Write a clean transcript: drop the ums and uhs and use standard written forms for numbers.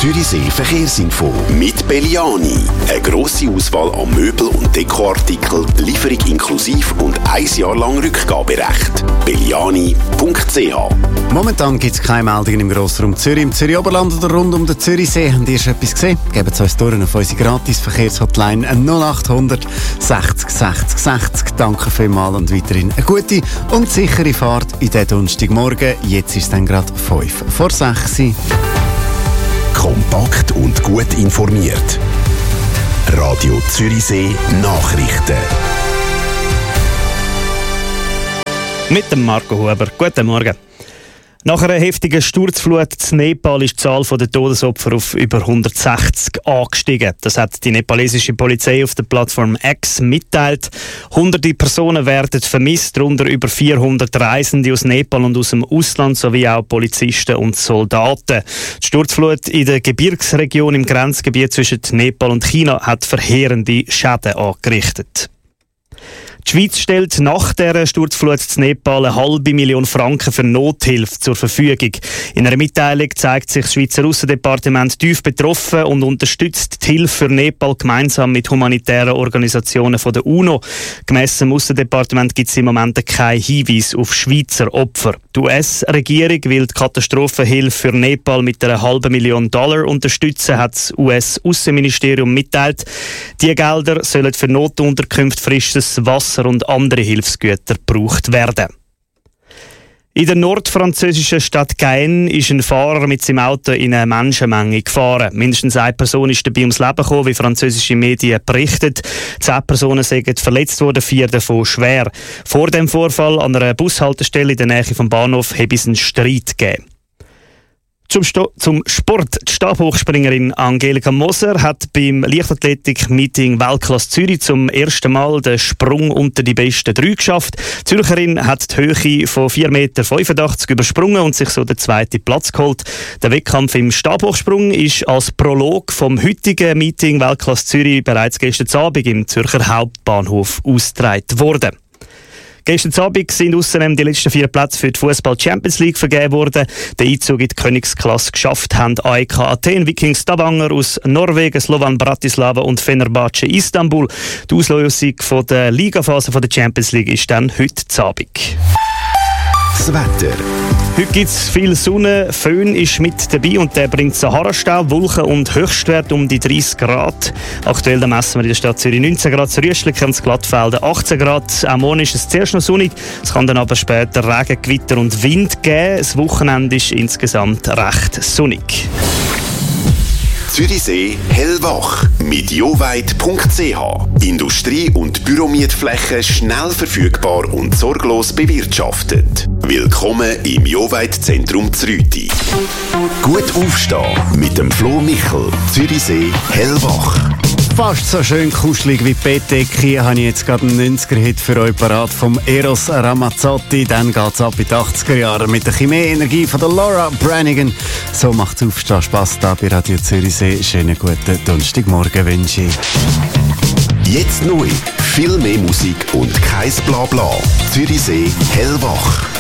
Zürichsee Verkehrsinfo mit Belliani. Eine grosse Auswahl an Möbel- und Dekoartikeln, Lieferung inklusiv und 1 Jahr lang Rückgaberecht. belliani.ch. Momentan gibt es keine Meldungen im Grossraum Zürich, im Zürich-Oberland oder rund um den Zürichsee. Habt ihr schon etwas gesehen? Gebt es uns durch auf unsere Gratis-Verkehrshotline 0800 60 60 60. Danke vielmals und weiterhin eine gute und sichere Fahrt in diesen Donnerstagmorgen. Jetzt ist es dann gerade 5 vor 6 Uhr. Kompakt und gut informiert. Radio Zürichsee Nachrichten. Mit dem Marco Huber. Guten Morgen. Nach einer heftigen Sturzflut in Nepal ist die Zahl der Todesopfer auf über 160 angestiegen. Das hat die nepalesische Polizei auf der Plattform X mitteilt. Hunderte Personen werden vermisst, darunter über 400 Reisende aus Nepal und aus dem Ausland sowie auch Polizisten und Soldaten. Die Sturzflut in der Gebirgsregion im Grenzgebiet zwischen Nepal und China hat verheerende Schäden angerichtet. Die Schweiz stellt nach der Sturzflut in Nepal 500.000 Franken für Nothilfe zur Verfügung. In einer Mitteilung zeigt sich das Schweizer Aussendepartement tief betroffen und unterstützt die Hilfe für Nepal gemeinsam mit humanitären Organisationen von der UNO. Gemäss dem Aussendepartement gibt es im Moment keinen Hinweis auf Schweizer Opfer. Die US-Regierung will die Katastrophenhilfe für Nepal mit einer $500.000 unterstützen, hat das US-Außenministerium mitteilt. Die Gelder sollen für Notunterkünfte, frisches Wasser und andere Hilfsgüter gebraucht werden. In der nordfranzösischen Stadt Caen ist ein Fahrer mit seinem Auto in eine Menschenmenge gefahren. Mindestens eine Person ist dabei ums Leben gekommen, wie französische Medien berichtet. 10 Personen sind verletzt worden, 4 davon schwer. Vor dem Vorfall an einer Bushaltestelle in der Nähe vom Bahnhof habe es einen Streit gegeben. Zum Sport. Die Stabhochspringerin Angelika Moser hat beim Leichtathletik-Meeting Weltklasse Zürich zum ersten Mal den Sprung unter die besten 3 geschafft. Die Zürcherin hat die Höhe von 4,85 Meter übersprungen und sich so den 2. Platz geholt. Der Wettkampf im Stabhochsprung ist als Prolog vom heutigen Meeting Weltklasse Zürich bereits gestern Abend im Zürcher Hauptbahnhof ausgetragen worden. Gestern Abend sind außerdem die letzten 4 Plätze für die Fußball-Champions League vergeben worden. Den Einzug in die Königsklasse geschafft haben AEK Athen, Vikings Stavanger aus Norwegen, Slovan Bratislava und Fenerbahce Istanbul. Die Auslosung von der Ligaphase der Champions League ist dann heute Abend. Das Wetter. Heute gibt es viel Sonne, Föhn ist mit dabei und der bringt Sahara-Staub, Wolken und Höchstwert um die 30 Grad. Aktuell messen wir in der Stadt Zürich 19 Grad, zu Rüschlik und Glattfelden 18 Grad. Am Morgen ist es zuerst noch sonnig, es kann dann aber später Regen, Gewitter und Wind geben. Das Wochenende ist insgesamt recht sonnig. Zürichsee hellwach mit joweit.ch. Industrie- und Büromietflächen schnell verfügbar und sorglos bewirtschaftet. Willkommen im Joweit-Zentrum Zrüti. Gut aufstehen mit dem Flo Michel. Zürichsee hellwach. Fast so schön kuschelig wie die Bettdecke. Hier habe ich jetzt gerade einen 90er-Hit für euch parat vom Eros Ramazzotti. Dann geht es ab in die 80er Jahre mit der Chemie-Energie von der Laura Branigan. So macht es Aufstehen Spass da bei Radio Zürichsee. Schönen guten Donnerstagmorgen wünsche ich. Jetzt neu. Viel mehr Musik und kein Blabla. Zürichsee hellwach.